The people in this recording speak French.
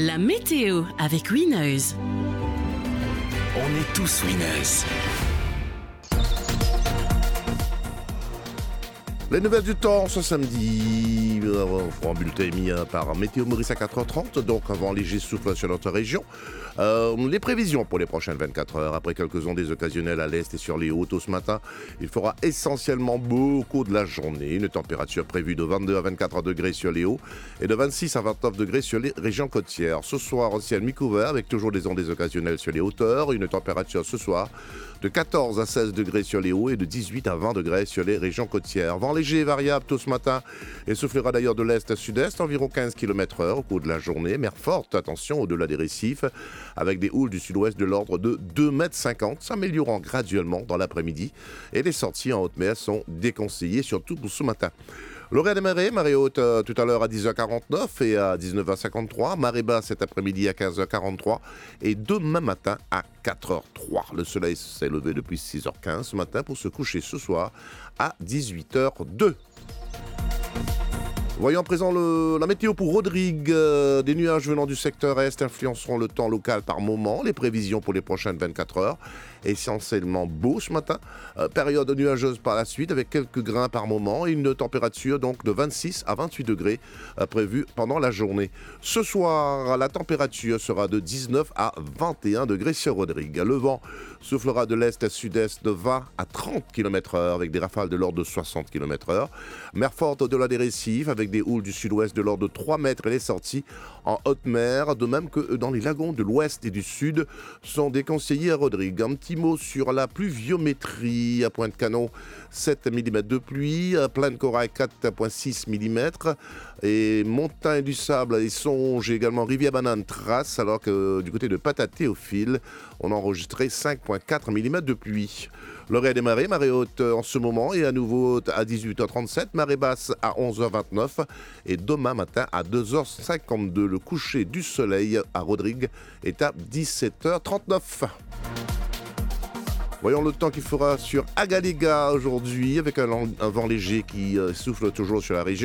La météo avec Winners. On est tous winners. Les nouvelles du temps ce samedi, on fera un bulletin émis par Météo Maurice à 4h30, donc un vent léger souffle sur notre région. Les prévisions pour les prochaines 24 heures, après quelques ondées occasionnelles à l'est et sur les hautes ce matin, il fera essentiellement beau au cours de la journée. Une température prévue de 22 à 24 degrés sur les hauts et de 26 à 29 degrés sur les régions côtières. Ce soir, au ciel mi-couvert avec toujours des ondées occasionnelles sur les hauteurs. Une température ce soir de 14 à 16 degrés sur les hauts et de 18 à 20 degrés sur les régions côtières. Vent léger et variable tôt ce matin et soufflera d'ailleurs de l'est à sud-est, environ 15 km/h au cours de la journée. Mer forte, attention, au-delà des récifs, avec des houles du sud-ouest de l'ordre de 2,50 m, s'améliorant graduellement dans l'après-midi. Et les sorties en haute mer sont déconseillées, surtout pour ce matin. L'horaire des marées, marée haute tout à l'heure à 10h49 et à 19h53. Marée basse cet après-midi à 15h43 et demain matin à 4h03. Le soleil s'est levé depuis 6h15 ce matin pour se coucher ce soir à 18h02. Voyons à présent la météo pour Rodrigue. Des nuages venant du secteur est influenceront le temps local par moment. Les prévisions pour les prochaines 24 heures, essentiellement beau ce matin. Période nuageuse par la suite avec quelques grains par moment et une température donc de 26 à 28 degrés prévue pendant la journée. Ce soir, la température sera de 19 à 21 degrés sur Rodrigue. Le vent soufflera de l'est à sud-est de 20 à 30 km/h avec des rafales de l'ordre de 60 km/h. Mer forte au-delà des récifs avec des houles du sud-ouest de l'ordre de 3 mètres et les sorties en haute mer, de même que dans les lagons de l'ouest et du sud, sont déconseillés à Rodrigue. Un petit mot sur la pluviométrie à Pointe-Canon, 7 mm de pluie, à Plaine-Corail 4,6 mm et Montagne du Sable et Songe et également Rivière-Banane Trace, alors que du côté de Pata-Théophile, on a enregistré 5,4 mm de pluie. L'horaire des marées, marée haute en ce moment et à nouveau à 18h37, marée basse à 11h29 et demain matin à 2h52. Le coucher du soleil à Rodrigue est à 17h39. Voyons le temps qu'il fera sur Agalega aujourd'hui avec un vent léger qui souffle toujours sur la région.